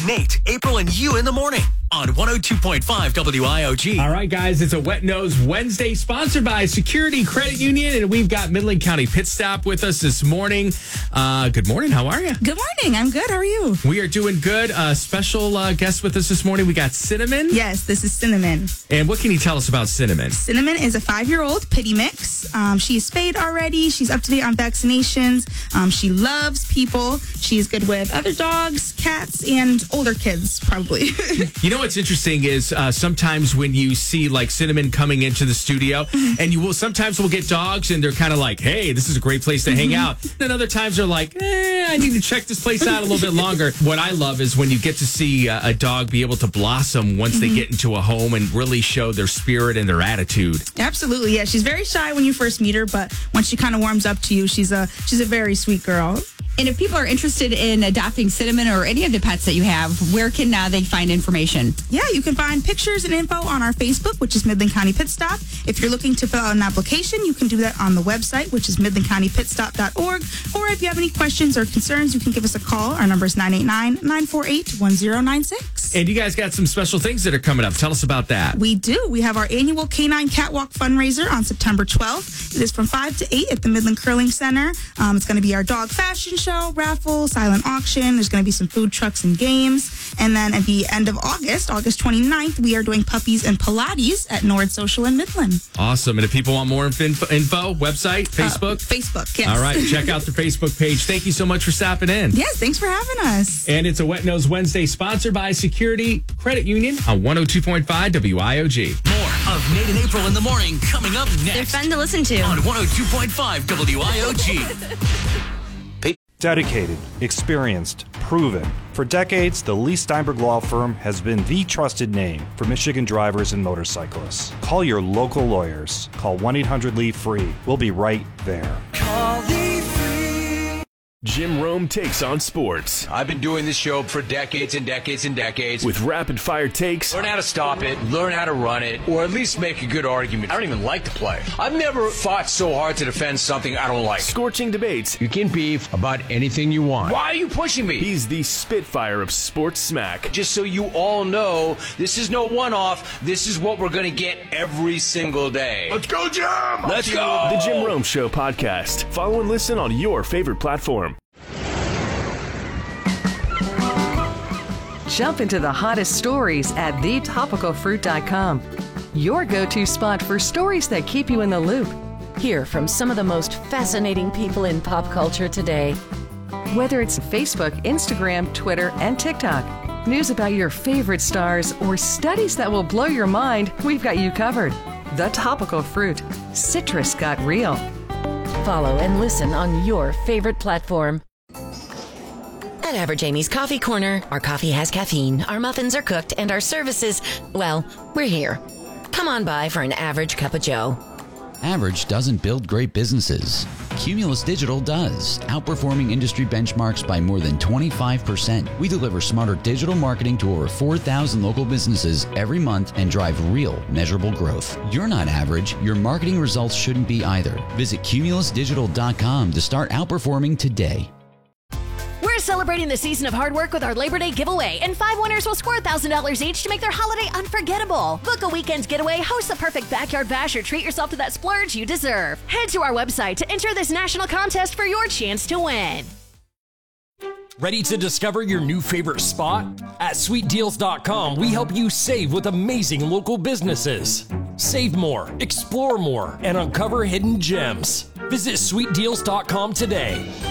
Nate, April, and you in the morning on 102.5 WIOG. All right, guys, it's a Wet Nose Wednesday sponsored by Security Credit Union, and we've got Midland County Pit Stop with us this morning. Good morning. How are you? Good morning. I'm good. How are you? We are doing good. Special guest with us this morning. We got Cinnamon. Yes, this is Cinnamon. And what can you tell us about Cinnamon? Cinnamon is a 5-year-old pitty mix. She's spayed already. She's up to date on vaccinations. She loves people. She's good with other dogs, cats, and older kids, probably. You know what's interesting is sometimes when you see like Cinnamon coming into the studio, and you will sometimes we'll get dogs and they're kind of like, hey, this is a great place to hang out. Then other times they're like, I need to check this place out a little bit longer. What I love is when you get to see a dog be able to blossom once they get into a home and really show their spirit and their attitude. Absolutely, yeah. She's very shy when you first meet her, but once she kind of warms up to you, she's a very sweet girl. And if people are interested in adopting Cinnamon or any of the pets that you have, where can they find information? Yeah, you can find pictures and info on our Facebook, which is Midland County Pit Stop. If you're looking to fill out an application, you can do that on the website, which is midlandcountypitstop.org. Or if you have any questions or concerns, you can give us a call. Our number is 989-948-1096. And you guys got some special things that are coming up. Tell us about that. We do. We have our annual Canine Catwalk fundraiser on September 12th. It is from 5 to 8 at the Midland Curling Center. It's going to be our dog fashion show, raffle, silent auction. There's going to be some food trucks and games. And then at the end of August 29th, we are doing puppies and Pilates at Nord Social in Midland. Awesome. And if people want more info, website, Facebook? Facebook, yes. All right. Check out the Facebook page. Thank you so much for stopping in. Yes, thanks for having us. And it's a Wet Nose Wednesday sponsored by Security Credit Union on 102.5 WIOG. More of Nate and April in the morning coming up next. They're fun to listen to. On 102.5 WIOG. Dedicated, experienced, proven. For decades, the Lee Steinberg Law Firm has been the trusted name for Michigan drivers and motorcyclists. Call your local lawyers. Call 1-800-LEE-FREE. We'll be right there. Jim Rome takes on sports. I've been doing this show for decades and decades and decades. With rapid-fire takes. Learn how to stop it, learn how to run it, or at least make a good argument. I don't even like to play. I've never fought so hard to defend something I don't like. Scorching debates. You can beef about anything you want. Why are you pushing me? He's the Spitfire of sports smack. Just so you all know, this is no one-off. This is what we're going to get every single day. Let's go, Jim! Let's go! The Jim Rome Show podcast. Follow and listen on your favorite platform. Jump into the hottest stories at thetopicalfruit.com. Your go-to spot for stories that keep you in the loop. Hear from some of the most fascinating people in pop culture today. Whether it's Facebook, Instagram, Twitter, and TikTok, news about your favorite stars, or studies that will blow your mind, we've got you covered. The Topical Fruit. Citrus got real. Follow and listen on your favorite platform. At Average Amy's Coffee Corner, our coffee has caffeine, our muffins are cooked, and our services, well, we're here. Come on by for an average cup of joe. Average doesn't build great businesses. Cumulus Digital does, outperforming industry benchmarks by more than 25%. We deliver smarter digital marketing to over 4,000 local businesses every month and drive real, measurable growth. You're not average. Your marketing results shouldn't be either. Visit cumulusdigital.com to start outperforming today. We're celebrating the season of hard work with our Labor Day giveaway, and 5 winners will score $1,000 each to make their holiday unforgettable. Book a weekend's getaway, host the perfect backyard bash, or treat yourself to that splurge you deserve. Head to our website to enter this national contest for your chance to win. Ready to discover your new favorite spot? At SweetDeals.com, we help you save with amazing local businesses. Save more, explore more, and uncover hidden gems. Visit SweetDeals.com today.